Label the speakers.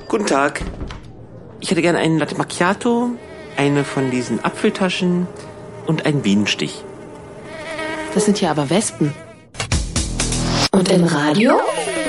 Speaker 1: Guten Tag. Ich hätte gerne einen Latte Macchiato, eine von diesen Apfeltaschen und einen Bienenstich.
Speaker 2: Das sind ja aber Wespen. Und im Radio?